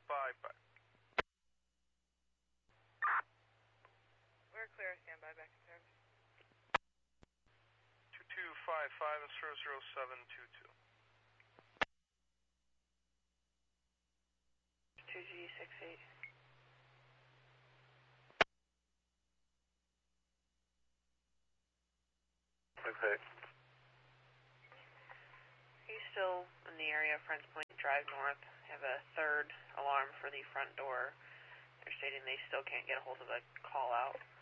Bye. We're clear, standby, back in service. 2255 0722. 2G68. Okay. Are you still in the area of Friends Point Drive North? Have a third alarm for the front door. They're stating they still can't get a hold of a call out.